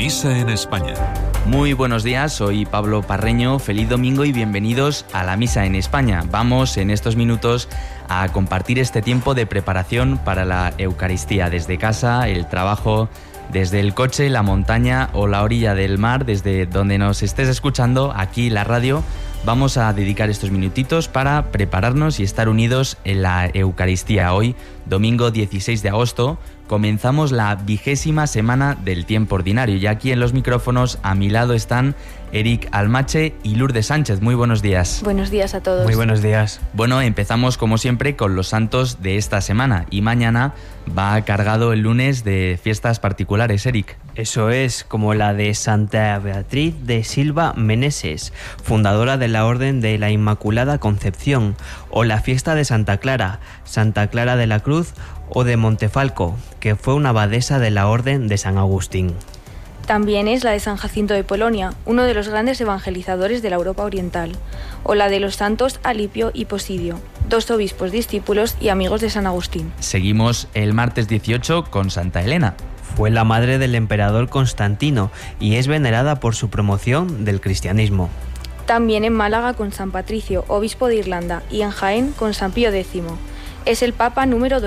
Misa en España. Muy buenos días, soy Pablo Parreño, feliz domingo y bienvenidos a la Misa en España. Vamos en estos minutos a compartir este tiempo de preparación para la Eucaristía desde casa, el trabajo, desde el coche, la montaña o la orilla del mar, desde donde nos estés escuchando, aquí la radio. Vamos a dedicar estos minutitos para prepararnos y estar unidos en la Eucaristía. Hoy, domingo 16 de agosto, comenzamos la 20ª semana del tiempo ordinario. Y aquí en los micrófonos a mi lado están Eric Almache y Lourdes Sánchez. Muy buenos días. Buenos días a todos. Muy buenos días. Bueno, empezamos como siempre con los santos de esta semana. Y mañana va cargado el lunes de fiestas particulares, Eric. Eso es, como la de Santa Beatriz de Silva Meneses, fundadora de la Orden de la Inmaculada Concepción, o la fiesta de Santa Clara de la Cruz o de Montefalco, que fue una abadesa de la Orden de San Agustín. También es la de San Jacinto de Polonia, uno de los grandes evangelizadores de la Europa Oriental, o la de los santos Alipio y Posidio, dos obispos discípulos y amigos de San Agustín. Seguimos el martes 18 con Santa Elena. Fue la madre del emperador Constantino y es venerada por su promoción del cristianismo. También en Málaga con San Patricio, obispo de Irlanda, y en Jaén con San Pío X. Es el Papa número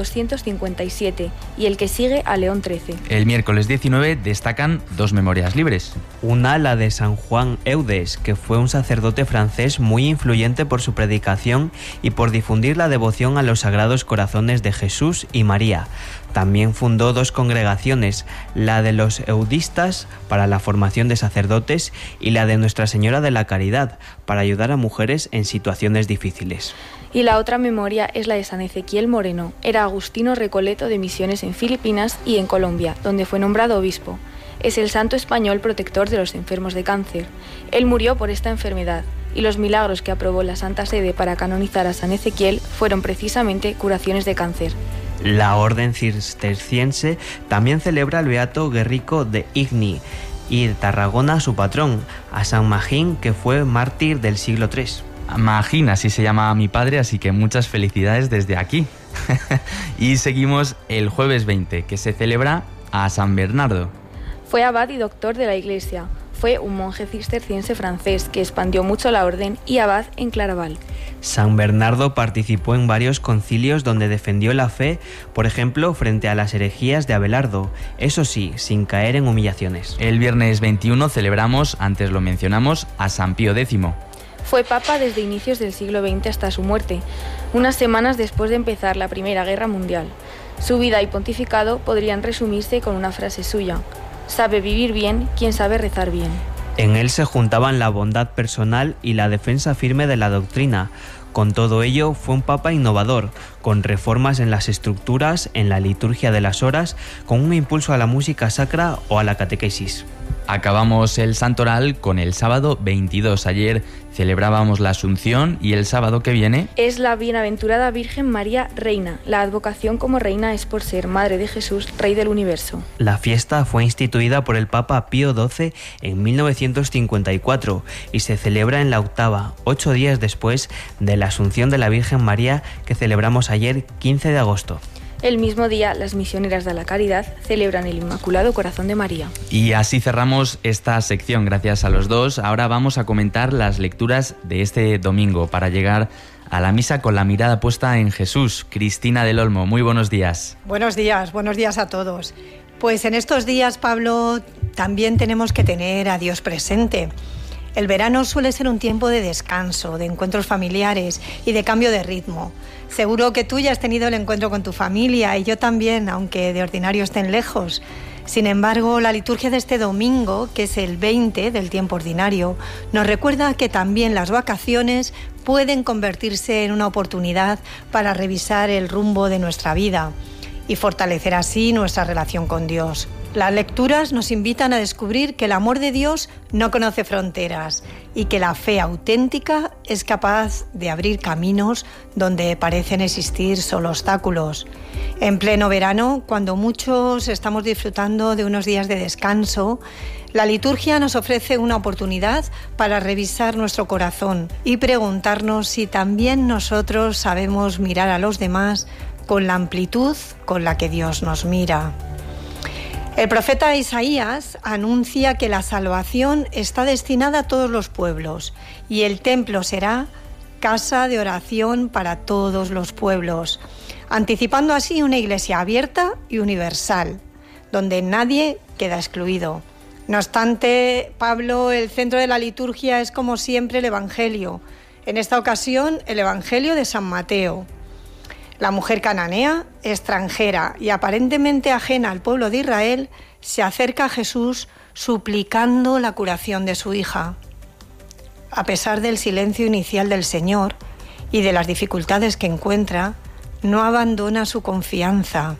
257 y el que sigue a León XIII. El miércoles 19 destacan dos memorias libres. Una, la de San Juan Eudes, que fue un sacerdote francés muy influyente por su predicación y por difundir la devoción a los sagrados corazones de Jesús y María. También fundó dos congregaciones, la de los eudistas para la formación de sacerdotes y la de Nuestra Señora de la Caridad para ayudar a mujeres en situaciones difíciles. Y la otra memoria es la de San Ezequiel Moreno. Era agustino recoleto de misiones en Filipinas y en Colombia, donde fue nombrado obispo. Es el santo español protector de los enfermos de cáncer. Él murió por esta enfermedad y los milagros que aprobó la Santa Sede para canonizar a San Ezequiel fueron precisamente curaciones de cáncer. La Orden Cisterciense también celebra al beato Guerrico de Igni y de Tarragona su patrón, a San Magín, que fue mártir del siglo III. Magín, así se llama mi padre, así que muchas felicidades desde aquí. Y seguimos el jueves 20, que se celebra a San Bernardo. Fue abad y doctor de la Iglesia. Fue un monje cisterciense francés que expandió mucho la orden y abad en Claraval. San Bernardo participó en varios concilios donde defendió la fe, por ejemplo, frente a las herejías de Abelardo, eso sí, sin caer en humillaciones. El viernes 21 celebramos, antes lo mencionamos, a San Pío X. Fue papa desde inicios del siglo XX hasta su muerte, unas semanas después de empezar la Primera Guerra Mundial. Su vida y pontificado podrían resumirse con una frase suya: sabe vivir bien quien sabe rezar bien. En él se juntaban la bondad personal y la defensa firme de la doctrina. Con todo ello, fue un papa innovador, con reformas en las estructuras, en la liturgia de las horas, con un impulso a la música sacra o a la catequesis. Acabamos el santoral con el sábado 22. Ayer celebrábamos la Asunción y el sábado que viene es la bienaventurada Virgen María Reina. La advocación como reina es por ser Madre de Jesús, Rey del Universo. La fiesta fue instituida por el Papa Pío XII en 1954 y se celebra en la octava, 8 días después de la Asunción de la Virgen María que celebramos ayer, 15 de agosto. El mismo día, las misioneras de la Caridad celebran el Inmaculado Corazón de María. Y así cerramos esta sección, gracias a los dos. Ahora vamos a comentar las lecturas de este domingo para llegar a la misa con la mirada puesta en Jesús. Cristina del Olmo, muy buenos días. Buenos días a todos. Pues en estos días, Pablo, también tenemos que tener a Dios presente. El verano suele ser un tiempo de descanso, de encuentros familiares y de cambio de ritmo. Seguro que tú ya has tenido el encuentro con tu familia y yo también, aunque de ordinario estén lejos. Sin embargo, la liturgia de este domingo, que es el 20 del tiempo ordinario, nos recuerda que también las vacaciones pueden convertirse en una oportunidad para revisar el rumbo de nuestra vida y fortalecer así nuestra relación con Dios. Las lecturas nos invitan a descubrir que el amor de Dios no conoce fronteras y que la fe auténtica es capaz de abrir caminos donde parecen existir solo obstáculos. En pleno verano, cuando muchos estamos disfrutando de unos días de descanso, la liturgia nos ofrece una oportunidad para revisar nuestro corazón y preguntarnos si también nosotros sabemos mirar a los demás con la amplitud con la que Dios nos mira. El profeta Isaías anuncia que la salvación está destinada a todos los pueblos y el templo será casa de oración para todos los pueblos, anticipando así una iglesia abierta y universal, donde nadie queda excluido. No obstante, Pablo, el centro de la liturgia es como siempre el Evangelio, en esta ocasión el Evangelio de San Mateo. La mujer cananea, extranjera y aparentemente ajena al pueblo de Israel, se acerca a Jesús suplicando la curación de su hija. A pesar del silencio inicial del Señor y de las dificultades que encuentra, no abandona su confianza.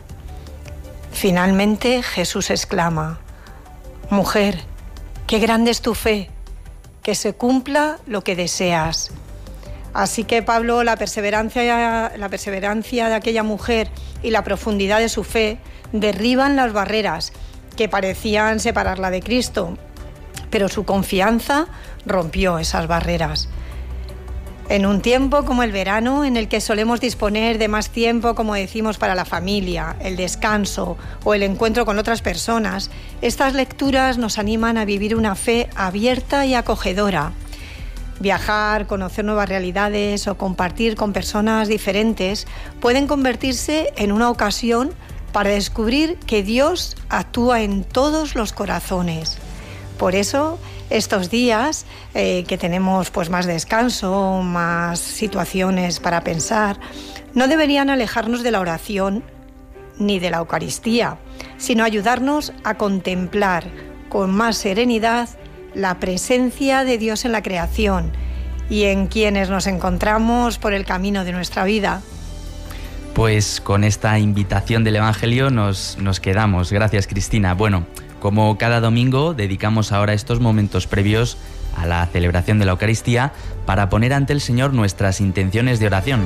Finalmente Jesús exclama: «Mujer, qué grande es tu fe, que se cumpla lo que deseas». Así que Pablo, la perseverancia de aquella mujer y la profundidad de su fe derriban las barreras que parecían separarla de Cristo, pero su confianza rompió esas barreras. En un tiempo como el verano, en el que solemos disponer de más tiempo, como decimos, para la familia, el descanso o el encuentro con otras personas, estas lecturas nos animan a vivir una fe abierta y acogedora. Viajar, conocer nuevas realidades o compartir con personas diferentes pueden convertirse en una ocasión para descubrir que Dios actúa en todos los corazones. Por eso, estos días que tenemos pues más descanso, más situaciones para pensar, no deberían alejarnos de la oración ni de la Eucaristía, sino ayudarnos a contemplar con más serenidad la presencia de Dios en la creación y en quienes nos encontramos por el camino de nuestra vida. Pues con esta invitación del Evangelio nos quedamos. Gracias, Cristina. Bueno, como cada domingo, dedicamos ahora estos momentos previos a la celebración de la Eucaristía para poner ante el Señor nuestras intenciones de oración.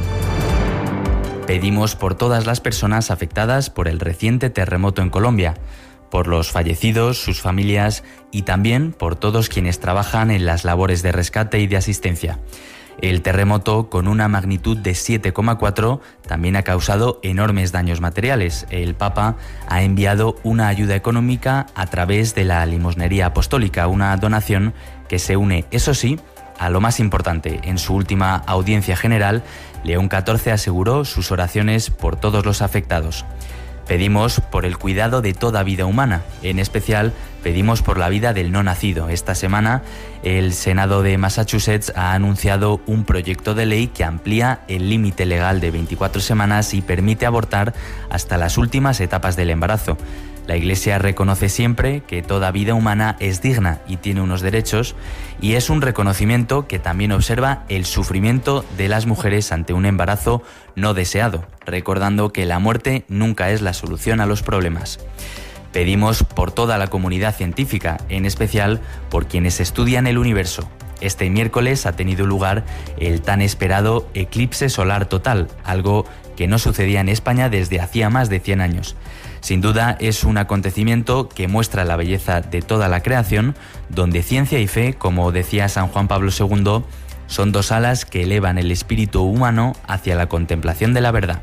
Pedimos por todas las personas afectadas por el reciente terremoto en Colombia, por los fallecidos, sus familias y también por todos quienes trabajan en las labores de rescate y de asistencia. El terremoto, con una magnitud de 7,4, también ha causado enormes daños materiales. El Papa ha enviado una ayuda económica a través de la limosnería apostólica, una donación que se une, eso sí, a lo más importante. En su última audiencia general, León XIV aseguró sus oraciones por todos los afectados. Pedimos por el cuidado de toda vida humana, en especial pedimos por la vida del no nacido. Esta semana el Senado de Massachusetts ha anunciado un proyecto de ley que amplía el límite legal de 24 semanas y permite abortar hasta las últimas etapas del embarazo. La Iglesia reconoce siempre que toda vida humana es digna y tiene unos derechos, y es un reconocimiento que también observa el sufrimiento de las mujeres ante un embarazo no deseado, recordando que la muerte nunca es la solución a los problemas. Pedimos por toda la comunidad científica, en especial por quienes estudian el universo. Este miércoles ha tenido lugar el tan esperado eclipse solar total, algo que no sucedía en España desde hacía más de 100 años. Sin duda es un acontecimiento que muestra la belleza de toda la creación, donde ciencia y fe, como decía San Juan Pablo II, son dos alas que elevan el espíritu humano hacia la contemplación de la verdad.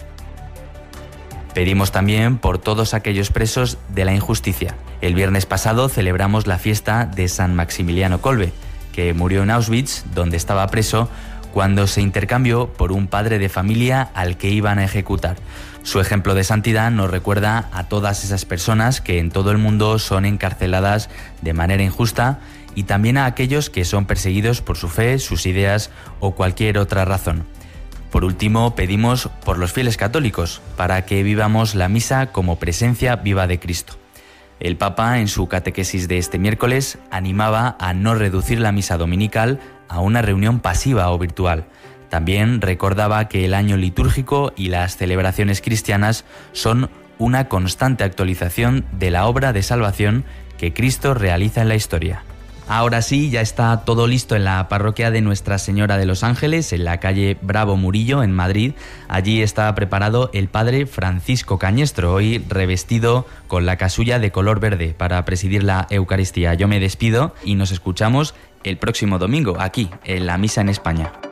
Pedimos también por todos aquellos presos de la injusticia. El viernes pasado celebramos la fiesta de San Maximiliano Kolbe, que murió en Auschwitz, donde estaba preso, cuando se intercambió por un padre de familia al que iban a ejecutar. Su ejemplo de santidad nos recuerda a todas esas personas que en todo el mundo son encarceladas de manera injusta y también a aquellos que son perseguidos por su fe, sus ideas o cualquier otra razón. Por último, pedimos por los fieles católicos, para que vivamos la misa como presencia viva de Cristo. El Papa, en su catequesis de este miércoles, animaba a no reducir la misa dominical a una reunión pasiva o virtual. También recordaba que el año litúrgico y las celebraciones cristianas son una constante actualización de la obra de salvación que Cristo realiza en la historia. Ahora sí, ya está todo listo en la parroquia de Nuestra Señora de los Ángeles, en la calle Bravo Murillo, en Madrid. Allí está preparado el padre Francisco Cañestro, hoy revestido con la casulla de color verde para presidir la Eucaristía. Yo me despido y nos escuchamos el próximo domingo, aquí, en la Misa en España.